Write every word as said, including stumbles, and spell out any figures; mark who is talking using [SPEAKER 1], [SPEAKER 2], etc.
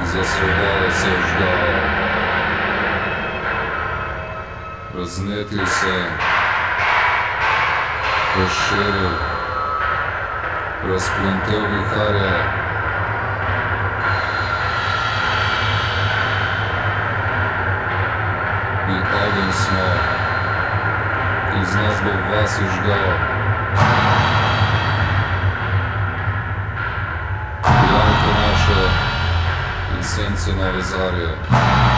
[SPEAKER 1] засувало се ждало. Рознитий се, розширив, розплентив віхаря. І один смог, із нас був вас і ждав. Ялка наша, і синці на визарі.